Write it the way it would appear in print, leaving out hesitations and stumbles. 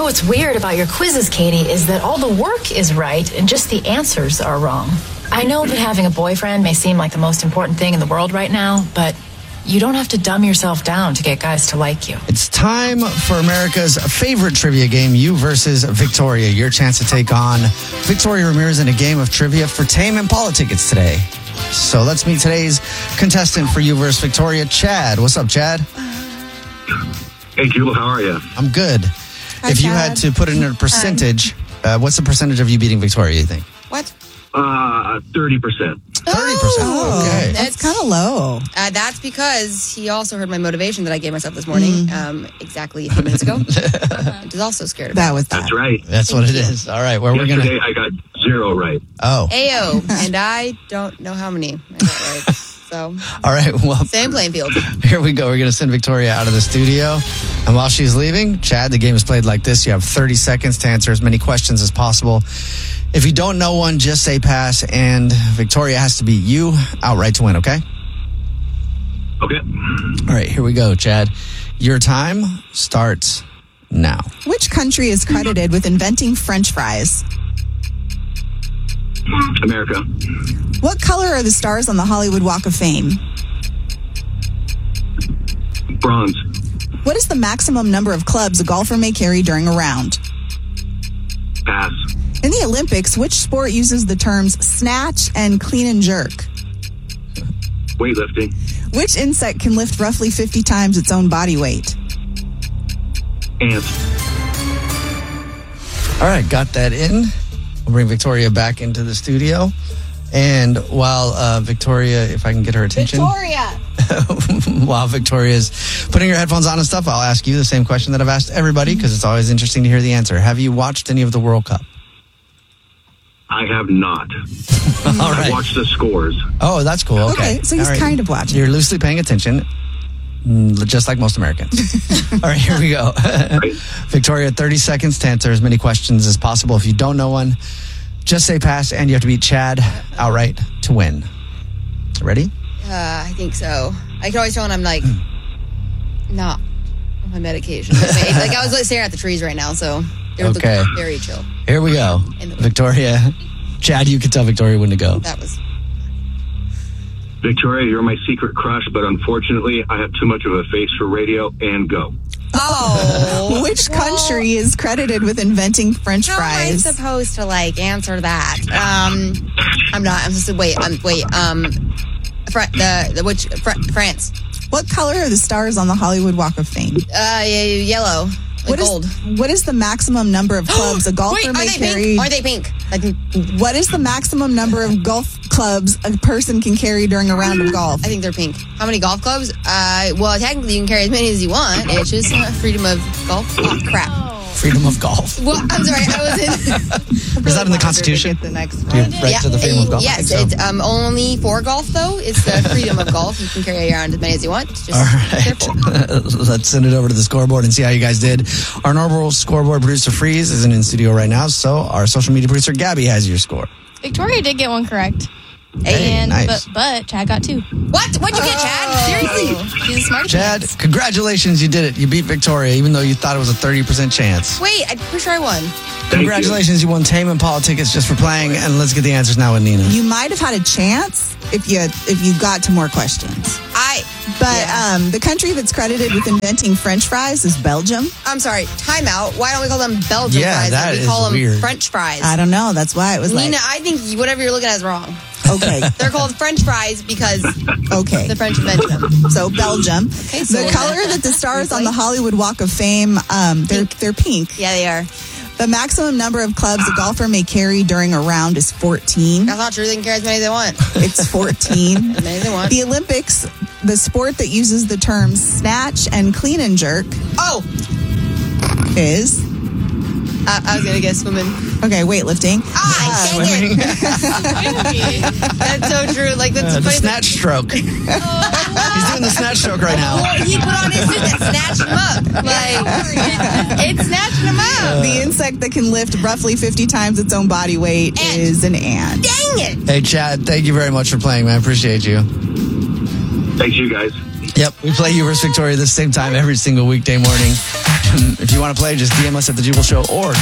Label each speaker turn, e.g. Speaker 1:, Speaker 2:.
Speaker 1: what's weird about your quizzes, Katie, is that all the work is right and just the answers are wrong. I know that having a boyfriend may seem like the most important thing in the world right now, but you don't have to dumb yourself down to get guys to like you.
Speaker 2: It's time for America's favorite trivia game, You versus Victoria. Your chance to take on Victoria Ramirez in a game of trivia for Tame Impala tickets today. So let's meet today's contestant for You versus Victoria, Chad. What's up, Chad?
Speaker 3: Hey, Jewel, how are you?
Speaker 2: I'm good.
Speaker 4: Hi,
Speaker 2: if you
Speaker 4: Chad.
Speaker 2: had to put in a percentage, what's the percentage of you beating Victoria, you think?
Speaker 4: What?
Speaker 3: 30%.
Speaker 2: 30%.
Speaker 4: Oh,
Speaker 2: Okay.
Speaker 4: that's kind of low.
Speaker 5: That's because he also heard my motivation that I gave myself this morning, exactly a few minutes ago. Which is also scared of
Speaker 4: That was
Speaker 3: That's right.
Speaker 2: That's what it is. All right, where we're going
Speaker 3: Yesterday,
Speaker 2: to...
Speaker 3: I got 0 right.
Speaker 2: Oh.
Speaker 5: Ayo, and I don't know how many I got right. So,
Speaker 2: All right, well...
Speaker 5: same playing field.
Speaker 2: Here we go. We're going to send Victoria out of the studio. And while she's leaving, Chad, the game is played like this. You have 30 seconds to answer as many questions as possible. If you don't know one, just say pass. And Victoria has to beat you outright to win, okay?
Speaker 3: Okay.
Speaker 2: All right, here we go, Chad. Your time starts now.
Speaker 4: Which country is credited with inventing French fries?
Speaker 3: America.
Speaker 4: What color are the stars on the Hollywood Walk of Fame?
Speaker 3: Bronze.
Speaker 4: What is the maximum number of clubs a golfer may carry during a round?
Speaker 3: Pass.
Speaker 4: In the Olympics, which sport uses the terms snatch and clean and jerk?
Speaker 3: Weightlifting.
Speaker 4: Which insect can lift roughly 50 times its own body weight?
Speaker 3: Ant.
Speaker 2: All right, got that in. We'll bring Victoria back into the studio. And while Victoria, if I can get her attention. While Victoria's putting her headphones on and stuff, I'll ask you the same question that I've asked everybody because it's always interesting to hear the answer. Have you watched any of the World Cup?
Speaker 3: I have not.
Speaker 2: All right.
Speaker 3: I watched the scores.
Speaker 2: Oh, that's cool. Okay,
Speaker 4: so he's
Speaker 2: All right.
Speaker 4: kind of watching.
Speaker 2: You're loosely paying attention, just like most Americans. All right, here we go.
Speaker 3: Right.
Speaker 2: Victoria, 30 seconds to answer as many questions as possible. If you don't know one, just say pass, and you have to beat Chad outright to win. Ready?
Speaker 5: I think so. I can always tell when I'm like, not on my medication. Like I was like staring at the trees right now, so they were
Speaker 2: Okay.
Speaker 5: looking very chill.
Speaker 2: Here we go.
Speaker 5: In the-
Speaker 2: Victoria. Chad, you can tell Victoria when to go.
Speaker 5: That was
Speaker 3: Victoria, you're my secret crush, but unfortunately, I have too much of a face for radio, and go.
Speaker 5: oh.
Speaker 4: Which country is credited with inventing French
Speaker 5: How am I
Speaker 4: fries?
Speaker 5: supposed to answer that? I'm not. I'm supposed to wait. France.
Speaker 4: What color are the stars on the Hollywood Walk of Fame?
Speaker 5: Yellow. Like gold.
Speaker 4: What is the maximum number of clubs a golfer
Speaker 5: Wait,
Speaker 4: may
Speaker 5: are they
Speaker 4: carry?
Speaker 5: pink? Are they pink?
Speaker 4: What is the maximum number of golf clubs a person can carry during a round of golf?
Speaker 5: I think they're pink. How many golf clubs? Well, technically you can carry as many as you want. It's just freedom of golf. Oh, crap.
Speaker 2: Freedom of golf.
Speaker 5: Well, I'm sorry. I was in.
Speaker 2: Is that in the Constitution?
Speaker 4: The next
Speaker 2: Do you have right to the freedom of golf? I
Speaker 5: Yes,
Speaker 2: think so.
Speaker 5: it's only for golf though. It's the freedom of golf. You can carry around as many as you want. Just
Speaker 2: All right.
Speaker 5: careful.
Speaker 2: Let's send it over to the scoreboard and see how you guys did. Our normal scoreboard producer, Freeze, isn't in studio right now, so our social media producer, Gabby, has your score.
Speaker 6: Victoria did get one correct.
Speaker 2: Hey,
Speaker 6: And
Speaker 2: nice.
Speaker 6: but Chad got 2.
Speaker 5: What? What'd you get, Chad? Seriously?
Speaker 6: She's a smart
Speaker 2: Chad, congratulations, you did it. You beat Victoria, even though you thought it was a 30% chance.
Speaker 5: Wait, I'm pretty sure I won.
Speaker 2: Congratulations, you won Tame Impala tickets just for playing, and let's get the answers now with Nina.
Speaker 4: You might have had a chance if you got to more questions. But the country that's credited with inventing French fries is Belgium.
Speaker 5: I'm sorry. Time out. Why don't we call them Belgian
Speaker 2: Yeah,
Speaker 5: fries?
Speaker 2: that
Speaker 5: We
Speaker 2: is
Speaker 5: call them
Speaker 2: weird.
Speaker 5: French fries.
Speaker 4: I don't know. That's why it was
Speaker 5: Nina, I think whatever you're looking at is wrong.
Speaker 4: okay,
Speaker 5: They're called French fries because
Speaker 4: okay.
Speaker 5: the French invented them.
Speaker 4: So Belgium.
Speaker 5: Okay, so
Speaker 4: The color that the stars on the Hollywood Walk of Fame, they're pink.
Speaker 5: Yeah, they are.
Speaker 4: The maximum number of clubs a golfer may carry during a round is 14.
Speaker 5: That's not true. They can carry as many as they want.
Speaker 4: It's 14.
Speaker 5: As many as they want.
Speaker 4: The Olympics, the sport that uses the terms snatch and clean and jerk
Speaker 5: Oh!
Speaker 4: is...
Speaker 5: I was going to guess swimming.
Speaker 4: Okay, weightlifting.
Speaker 5: Dang it. That's so true. Like, that's
Speaker 2: The
Speaker 5: funny.
Speaker 2: snatch stroke. He's doing the snatch stroke right now.
Speaker 5: Well, he put on his suit that snatched him up. Like, it snatched him up.
Speaker 4: The insect that can lift roughly 50 times its own body weight
Speaker 5: Ant.
Speaker 4: is an ant.
Speaker 5: Dang it.
Speaker 2: Hey, Chad, thank you very much for playing, man. Appreciate you.
Speaker 3: Thanks, you guys.
Speaker 2: Yep, we play You vs. Victoria the same time every single weekday morning. If you you want to play, just DM us at The Jubal Show or